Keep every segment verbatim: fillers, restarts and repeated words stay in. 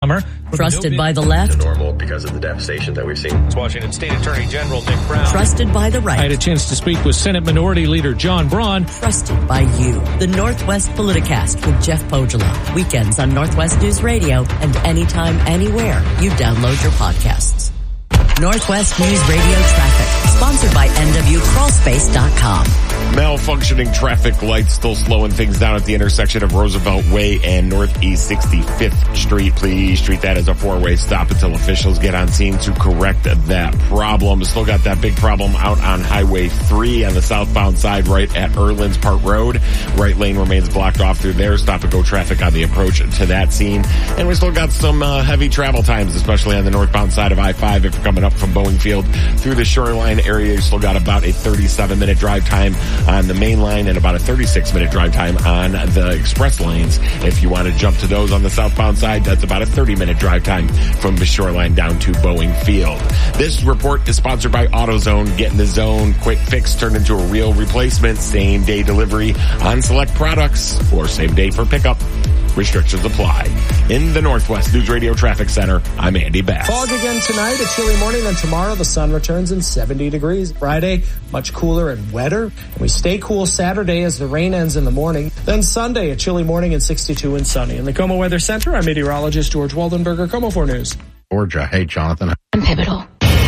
summer. Trusted by the left. Normal because of the devastation that we've seen. It's Washington State Attorney General Nick Brown. Trusted by the right. I had a chance to speak with Senate Minority Leader John Braun. Trusted by you. The Northwest Politicast with Jeff Pogela. Weekends on Northwest News Radio and anytime, anywhere you download your podcasts. Northwest News Radio Traffic, sponsored by N W Crawl Space dot com. Malfunctioning traffic lights still slowing things down at the intersection of Roosevelt Way and Northeast sixty-fifth Street. Please treat that as a four-way stop until officials get on scene to correct that problem. Still got that big problem out on Highway three on the southbound side right at Erlands Park Road. Right lane remains blocked off through there. Stop and go traffic on the approach to that scene. And we still got some uh, heavy travel times, especially on the northbound side of I five. If you're coming up from Boeing Field through the Shoreline area, you still got about a thirty-seven minute drive time on the main line and about a thirty-six minute drive time on the express lanes. If you want to jump to those on the southbound side, that's about a thirty minute drive time from the Shoreline down to Boeing Field. This report is sponsored by AutoZone. Get in the zone. Quick fix turned into a real replacement. Same day delivery on select products or same day for pickup. Restrictions apply. In the Northwest News Radio Traffic Center, I'm Andy Bass. Fog again tonight, a chilly morning, then tomorrow the sun returns in seventy degrees. Friday, much cooler and wetter. And we stay cool Saturday as the rain ends in the morning. Then Sunday, a chilly morning and sixty-two and sunny. In the Como Weather Center, I'm meteorologist George Waldenberger, Como four News. Georgia, hey Jonathan. I'm Pivotal.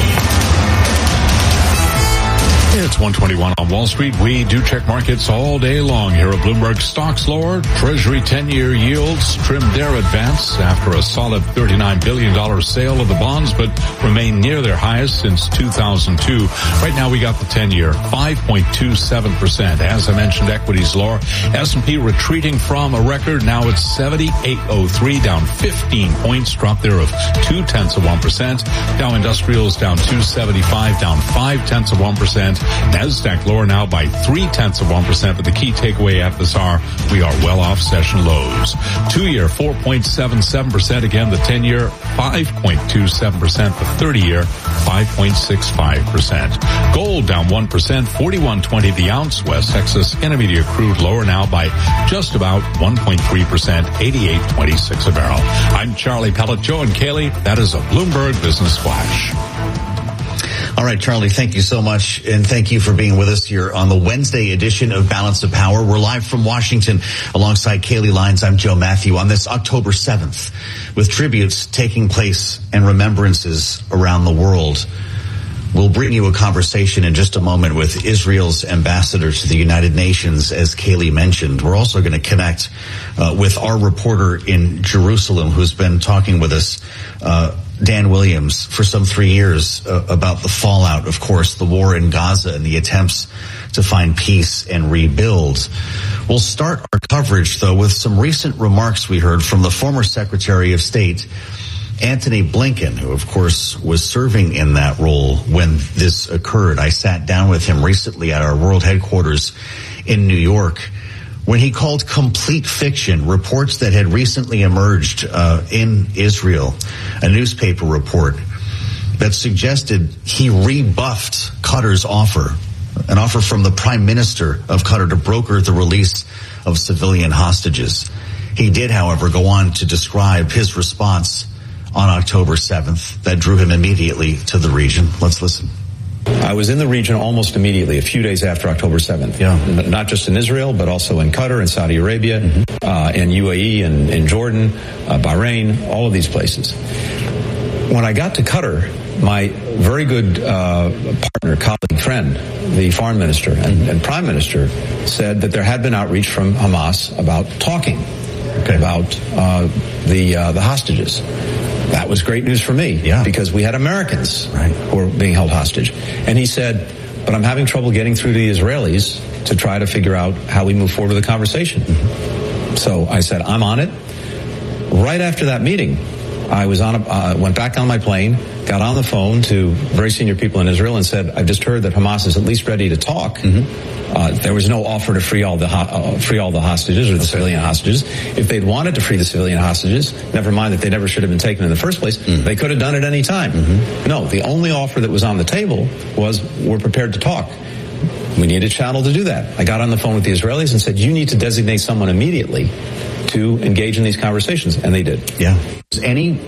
It's one twenty-one on Wall Street. We do check markets all day long here at Bloomberg. Stocks lower. Treasury ten-year yields trimmed their advance after a solid thirty-nine billion dollars sale of the bonds, but remain near their highest since two thousand two. Right now we got the ten-year, five point two seven percent. As I mentioned, equities lower. S and P retreating from a record. Now it's seventy-eight oh three, down fifteen points, drop there of two-tenths of one percent. Dow Industrials down two seventy-five, down five-tenths of one percent. NASDAQ lower now by three-tenths of one percent, but the key takeaway at this hour, we are well off session lows. Two-year, four point seven seven percent. Again, the ten-year, five point two seven percent. The thirty-year, five point six five percent. Gold down one percent, forty-one twenty the ounce. West Texas Intermediate crude lower now by just about one point three percent, eighty-eight twenty-six a barrel. I'm Charlie Pellet, Joe and Kaylee. That is a Bloomberg Business Flash. All right, Charlie, thank you so much, and thank you for being with us here on the Wednesday edition of Balance of Power. We're live from Washington alongside Kaylee Lyons. I'm Joe Matthew on this October seventh, with tributes taking place and remembrances around the world. We'll bring you a conversation in just a moment with Israel's ambassador to the United Nations, as Kaylee mentioned. We're also going to connect uh, with our reporter in Jerusalem, who's been talking with us, uh, Dan Williams, for some three years uh, about the fallout, of course, the war in Gaza and the attempts to find peace and rebuild. We'll start our coverage, though, with some recent remarks we heard from the former Secretary of State, Antony Blinken, who, of course, was serving in that role when this occurred. I sat down with him recently at our world headquarters in New York when he called complete fiction reports that had recently emerged uh, in Israel, a newspaper report that suggested he rebuffed Qatar's offer, an offer from the Prime Minister of Qatar to broker the release of civilian hostages. He did, however, go on to describe his response on October seventh that drew him immediately to the region. Let's listen. I was in the region almost immediately, a few days after October seventh. Yeah. Not just in Israel, but also in Qatar and Saudi Arabia, mm-hmm. uh, and U A E and in Jordan, uh, Bahrain, all of these places. When I got to Qatar, my very good uh, partner, colleague, friend, the foreign minister and, and prime minister, said that there had been outreach from Hamas about talking okay. about uh, the uh, the hostages. That was great news for me, yeah. because we had Americans right. who were being held hostage. And he said, but I'm having trouble getting through to the Israelis to try to figure out how we move forward with the conversation. Mm-hmm. So I said, I'm on it. Right after that meeting, I was on a, uh, went back on my plane, got on the phone to very senior people in Israel and said, I've just heard that Hamas is at least ready to talk. Mm-hmm. Uh, there was no offer to free all the ho- uh, free all the hostages or the civilian hostages. If they'd wanted to free the civilian hostages, never mind that they never should have been taken in the first place, mm-hmm. they could have done it any time. Mm-hmm. No, the only offer that was on the table was, we're prepared to talk. We need a channel to do that. I got on the phone with the Israelis and said, you need to designate someone immediately to engage in these conversations, and they did. Yeah. Any